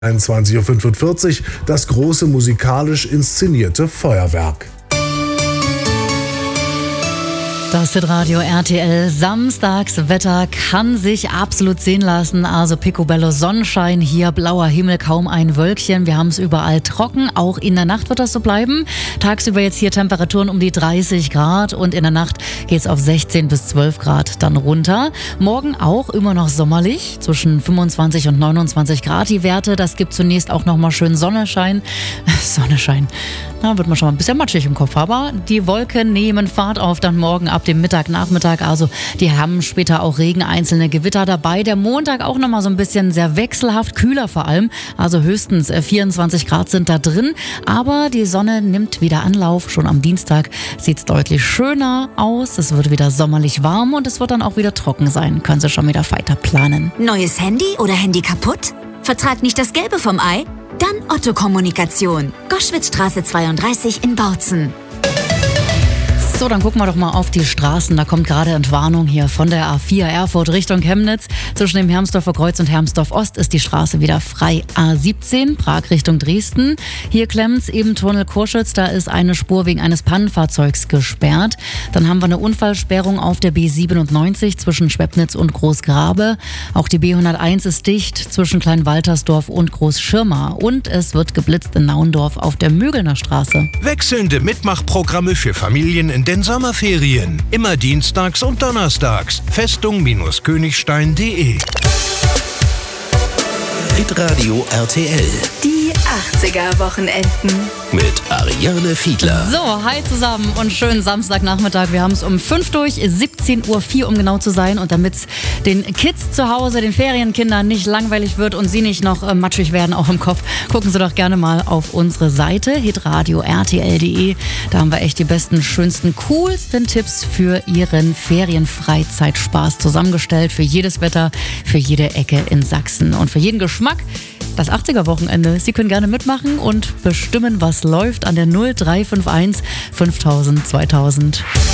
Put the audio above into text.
21:45 Uhr das große musikalisch inszenierte Feuerwerk. Das Hitradio RTL Samstagswetter kann sich absolut sehen lassen. Also Picobello Sonnenschein, hier blauer Himmel, kaum ein Wölkchen. Wir haben es überall trocken. Auch in der Nacht wird das so bleiben. Tagsüber jetzt hier Temperaturen um die 30 Grad und in der Nacht geht es auf 16 bis 12 Grad dann runter. Morgen auch immer noch sommerlich, zwischen 25 und 29 Grad die Werte. Das gibt zunächst auch nochmal schön Sonnenschein. Sonnenschein. Da wird man schon mal ein bisschen matschig im Kopf. Aber die Wolken nehmen Fahrt auf dann morgen ab dem Mittag, Nachmittag. Also die haben später auch Regen, einzelne Gewitter dabei. Der Montag auch nochmal so ein bisschen sehr wechselhaft, kühler vor allem. Also höchstens 24 Grad sind da drin. Aber die Sonne nimmt wieder Anlauf. Schon am Dienstag sieht es deutlich schöner aus. Es wird wieder sommerlich warm und es wird dann auch wieder trocken sein. Können Sie schon wieder weiter planen. Neues Handy oder Handy kaputt? Vertrag nicht das Gelbe vom Ei? Dann Otto Kommunikation. Goschwitzstraße 32 in Bautzen. So, dann gucken wir doch mal auf die Straßen. Da kommt gerade Entwarnung hier von der A4 Erfurt Richtung Chemnitz. Zwischen dem Hermsdorfer Kreuz und Hermsdorf Ost ist die Straße wieder frei. A17 Prag Richtung Dresden. Hier klemmt's eben Tunnel Kurschütz. Da ist eine Spur wegen eines Pannenfahrzeugs gesperrt. Dann haben wir eine Unfallsperrung auf der B97 zwischen Schwebnitz und Großgrabe. Auch die B101 ist dicht zwischen Kleinwaltersdorf und Großschirma. Und es wird geblitzt in Naundorf auf der Mügelner Straße. Wechselnde Mitmachprogramme für Familien in den Sommerferien. Immer dienstags und donnerstags. Festung-Königstein.de. Hitradio RTL. Die 80er-Wochenenden. Mit Ariane Fiedler. So, hi zusammen und schönen Samstagnachmittag. Wir haben es um 5 durch, 17:04 Uhr, um genau zu sein. Und damit es den Kids zu Hause, den Ferienkindern nicht langweilig wird und sie nicht noch matschig werden, auch im Kopf, gucken Sie doch gerne mal auf unsere Seite hitradio rtl.de. Da haben wir echt die besten, schönsten, coolsten Tipps für Ihren Ferienfreizeitspaß zusammengestellt. Für jedes Wetter, für jede Ecke in Sachsen und für jeden Geschmack. Das 80er-Wochenende. Sie können gerne mitmachen und bestimmen, was läuft an der 0351 5000 2000.